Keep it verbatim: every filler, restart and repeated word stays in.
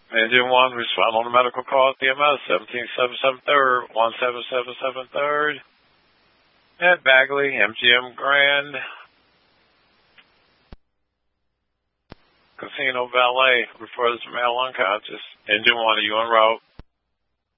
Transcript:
Engine one, respond on the medical call at D M S, seventeen seven seven third, one seven seven seven third. At Bagley, M G M Grand. Casino Valet, reporters male unconscious. Engine one, are you en route?